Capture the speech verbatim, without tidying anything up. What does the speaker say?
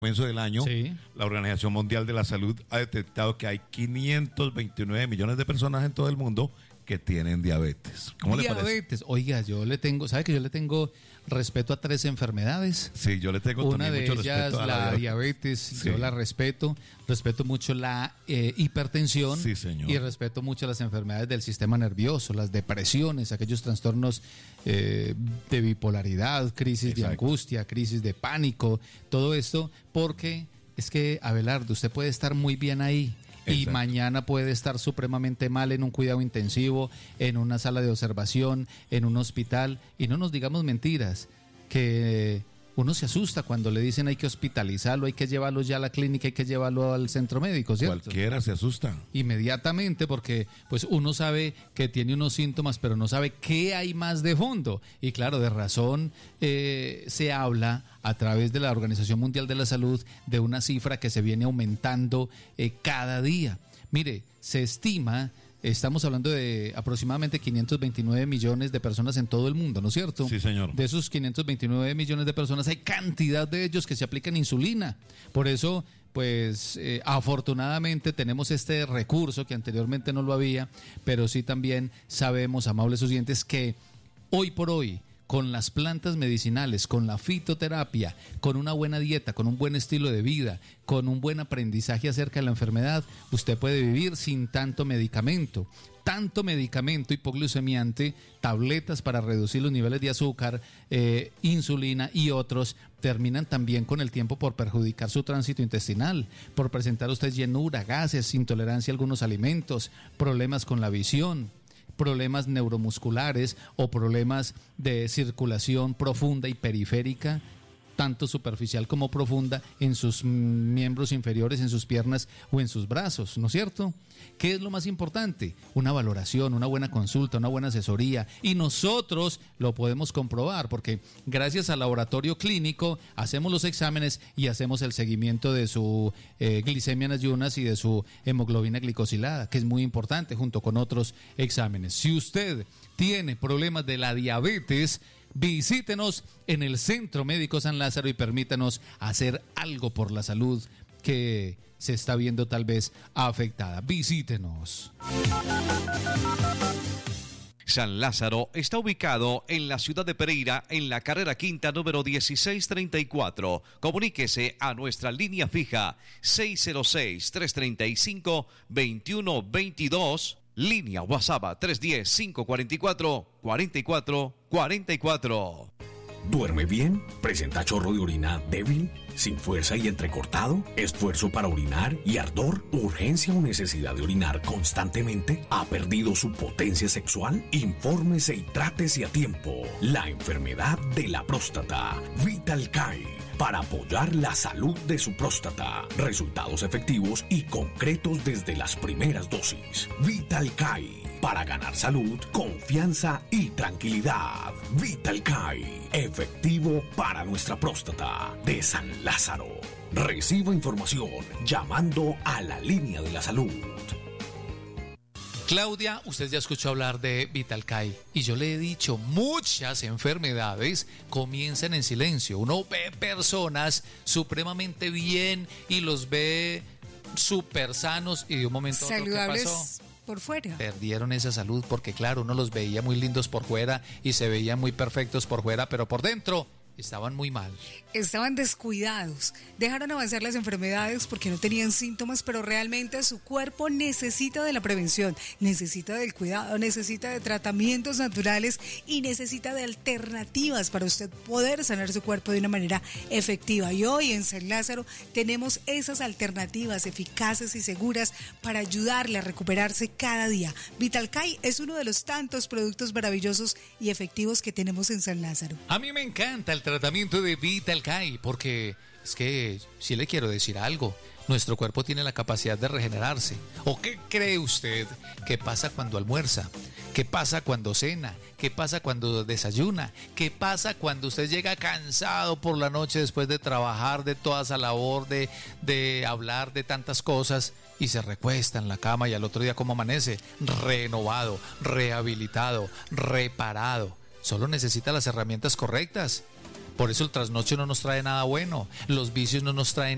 comienzo del año, sí. La Organización Mundial de la Salud ha detectado que hay quinientos veintinueve millones de personas en todo el mundo que tienen diabetes. ¿Cómo le parece? Diabetes. Oiga, yo le tengo, ¿sabe que yo le tengo respeto a tres enfermedades? Sí, yo le tengo Una también de mucho ellas, respeto a la, la diabetes, Sí. yo la respeto. Respeto mucho la eh, hipertensión. Sí, señor. Y respeto mucho las enfermedades del sistema nervioso, las depresiones, aquellos trastornos eh, de bipolaridad, crisis Exacto. de angustia, crisis de pánico, todo esto, porque es que, Abelardo, usted puede estar muy bien ahí. Y Exacto. mañana puede estar supremamente mal en un cuidado intensivo, en una sala de observación, en un hospital. Y no nos digamos mentiras, que uno se asusta cuando le dicen hay que hospitalizarlo, hay que llevarlo ya a la clínica, hay que llevarlo al centro médico, ¿cierto? Cualquiera se asusta. Inmediatamente, porque pues uno sabe que tiene unos síntomas, pero no sabe qué hay más de fondo. Y claro, de razón eh, se habla a través de la Organización Mundial de la Salud de una cifra que se viene aumentando eh, cada día. Mire, se estima, estamos hablando de aproximadamente quinientos veintinueve millones de personas en todo el mundo, ¿no es cierto? Sí, señor. De esos quinientos veintinueve millones de personas hay cantidad de ellos que se aplican insulina. Por eso, pues eh, afortunadamente tenemos este recurso que anteriormente no lo había, pero sí también sabemos, amables oyentes, que hoy por hoy, con las plantas medicinales, con la fitoterapia, con una buena dieta, con un buen estilo de vida, con un buen aprendizaje acerca de la enfermedad, usted puede vivir sin tanto medicamento. Tanto medicamento hipoglucemiante, tabletas para reducir los niveles de azúcar, eh, insulina y otros, terminan también con el tiempo por perjudicar su tránsito intestinal, por presentar a usted llenura, gases, intolerancia a algunos alimentos, problemas con la visión, problemas neuromusculares o problemas de circulación profunda y periférica, tanto superficial como profunda, en sus miembros inferiores, en sus piernas o en sus brazos, ¿no es cierto? ¿Qué es lo más importante? Una valoración, una buena consulta, una buena asesoría, y nosotros lo podemos comprobar porque gracias al laboratorio clínico hacemos los exámenes y hacemos el seguimiento de su eh, glicemia en ayunas y de su hemoglobina glicosilada, que es muy importante, junto con otros exámenes. Si usted tiene problemas de la diabetes, visítenos en el Centro Médico San Lázaro y permítanos hacer algo por la salud que se está viendo tal vez afectada. Visítenos. San Lázaro está ubicado en la ciudad de Pereira, en la carrera quinta número dieciséis treinta y cuatro. Comuníquese a nuestra línea fija seis cero seis, tres tres cinco, dos uno dos dos, línea WhatsApp tres uno cero, cinco cuatro cuatro, cuatro cuatro cuatro cuatro. ¿Duerme bien? ¿Presenta chorro de orina débil? ¿Sin fuerza y entrecortado? ¿Esfuerzo para orinar y ardor? ¿Urgencia o necesidad de orinar constantemente? ¿Ha perdido su potencia sexual? Infórmese y trátese a tiempo. La enfermedad de la próstata. Vitalkai, para apoyar la salud de su próstata. Resultados efectivos y concretos desde las primeras dosis. Vitalkai, para ganar salud, confianza y tranquilidad. Vitalkai, efectivo para nuestra próstata, de San Lázaro. Reciba información llamando a la línea de la salud. Claudia, usted ya escuchó hablar de Vitalkai y yo le he dicho, muchas enfermedades comienzan en silencio. Uno ve personas supremamente bien y los ve súper sanos y de un momento a otro, ¿qué pasó? Saludables por fuera. Perdieron esa salud porque claro, uno los veía muy lindos por fuera y se veían muy perfectos por fuera, pero por dentro estaban muy mal. Estaban descuidados, dejaron avanzar las enfermedades porque no tenían síntomas, pero realmente su cuerpo necesita de la prevención, necesita del cuidado, necesita de tratamientos naturales y necesita de alternativas para usted poder sanar su cuerpo de una manera efectiva. Y hoy en San Lázaro tenemos esas alternativas eficaces y seguras para ayudarle a recuperarse cada día. Vitalkai es uno de los tantos productos maravillosos y efectivos que tenemos en San Lázaro. A mí me encanta el tratamiento de Vitalkai porque es que si le quiero decir algo, nuestro cuerpo tiene la capacidad de regenerarse. ¿O qué cree usted que pasa cuando almuerza? ¿Qué pasa cuando cena? ¿Qué pasa cuando desayuna? ¿Qué pasa cuando usted llega cansado por la noche después de trabajar, de toda esa labor, de, de hablar de tantas cosas y se recuesta en la cama y al otro día cómo amanece? Renovado, rehabilitado, reparado. Solo necesita las herramientas correctas. Por eso el trasnocho no nos trae nada bueno, los vicios no nos traen